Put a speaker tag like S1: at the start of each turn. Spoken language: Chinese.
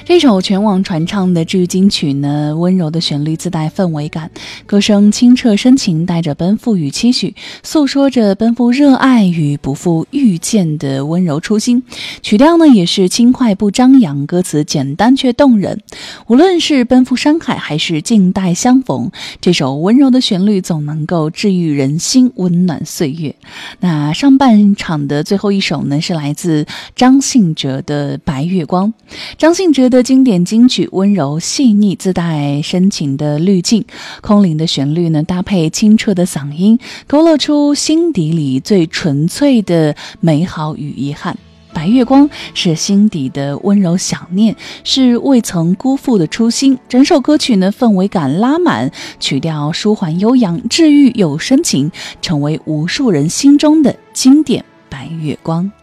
S1: 这首全网传唱的治愈金曲呢，温柔的旋律自带氛围感，歌声清澈深情，带着奔赴与期许，诉说着奔赴热爱与不负遇见的温柔初心。曲调呢也是轻快不张扬，歌词简单却动人。无论是奔赴山海还是静待相逢，这首温柔的旋律总能够治愈人心，温暖岁月。那上半场的最后一首呢，是来自张信哲的《白月光》。张信哲的经典金曲，温柔细腻，自带深情的滤镜，空灵的旋律呢，搭配清澈的嗓音，勾勒出心底里最纯粹的美好与遗憾。白月光是心底的温柔想念，是未曾辜负的初心。整首歌曲呢，氛围感拉满，曲调舒缓悠扬，治愈又深情，成为无数人心中的经典白月光。